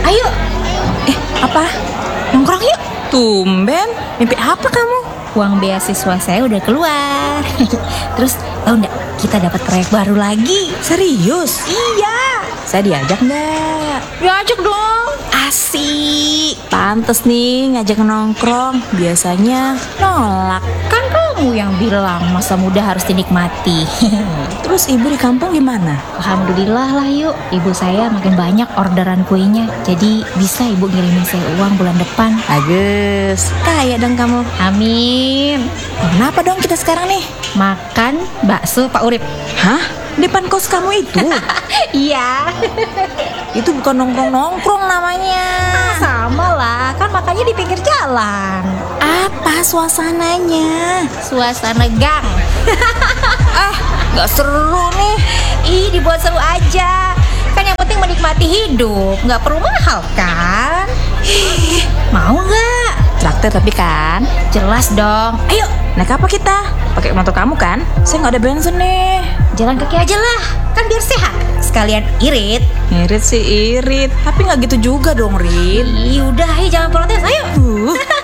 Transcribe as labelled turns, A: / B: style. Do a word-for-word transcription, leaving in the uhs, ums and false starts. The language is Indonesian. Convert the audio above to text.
A: Ayo.
B: Eh, apa?
A: Nongkrong yuk.
B: Tumben, mimpi apa kamu?
A: Uang beasiswa saya udah keluar. Terus tahu nggak, kita dapat proyek baru lagi.
B: Serius?
A: Iya.
B: Saya diajak nggak?
A: Diajak dong.
B: Asik, pantes nih ngajak nongkrong. Biasanya nolak.
A: Kan kamu yang bilang masa muda harus dinikmati.
B: Terus ibu di kampung gimana?
A: Alhamdulillah lah yuk, ibu saya makin banyak orderan kuenya. Jadi bisa ibu ngirimin saya uang bulan depan.
B: Bagus, kaya dong kamu.
A: Amin.
B: Kenapa dong kita sekarang nih?
A: Makan bakso Pak Urip.
B: Hah? Depan kos kamu itu?
A: Iya.
B: Itu bukan nongkrong-nongkrong namanya.
A: Sama lah, kan makannya di pinggir jalan.
B: Apa suasananya?
A: Suasana gang.
B: Ah, gak seru nih.
A: Ih, dibuat seru aja. Kan yang penting menikmati hidup, nggak perlu mahal kan? Mau nggak?
B: Traktir tapi kan?
A: Jelas dong. Ayo,
B: Naik apa kita? Pakai motor kamu kan? Saya nggak ada bensin nih.
A: jalan kaki aja lah, kan biar sehat. Sekalian irit.
B: Irit sih irit, tapi nggak gitu juga dong, Rin.
A: Ih, udah, ayo jangan protes, ayo.
B: Uh.